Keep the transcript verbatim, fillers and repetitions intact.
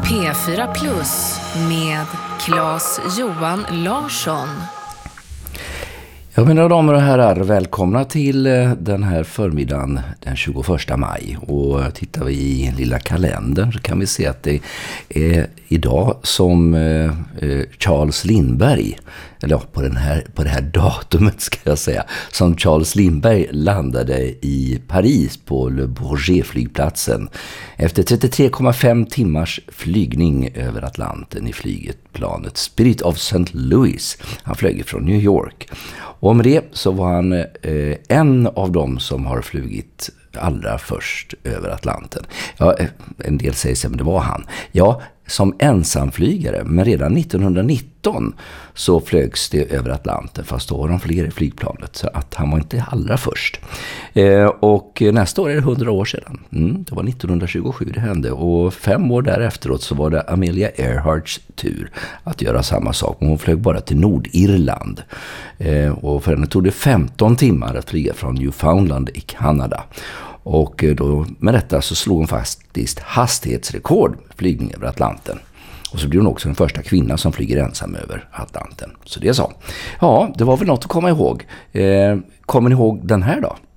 P fyra Plus med Claes-Johan Larsson. Ja, mina damer och herrar, välkomna till den här förmiddagen den tjugoförsta maj. Och tittar vi i lilla kalendern så kan vi se att det är idag som eh, Charles Lindbergh, eller ja, på, den här, på det här datumet ska jag säga, som Charles Lindbergh landade i Paris på Le Bourget-flygplatsen. Efter trettiotre komma fem timmars flygning över Atlanten i flygetplanet Spirit of Saint Louis. Han flög från New York. Och med det så var han eh, en av dem som har flugit allra först över Atlanten. Ja, en del säger sig, men det var han. Ja, som ensamflygare, men redan nittonhundranitton så flögs det över Atlanten, fast då var de fler i flygplanet, så att han var inte allra först. Eh, och nästa år är det hundra år sedan. Mm, det var nittonhundratjugosju det hände, och fem år därefteråt så var det Amelia Earharts tur att göra samma sak, men hon flög bara till Nordirland. Eh, och för henne tog det femton timmar att flyga från Newfoundland i Kanada. Och då med detta så slog hon faktiskt hastighetsrekord flygning över Atlanten. Och så blir hon också den första kvinnan som flyger ensam över Atlanten. Så det är så. Ja, det var väl något att komma ihåg. Eh, kommer ni ihåg den här då?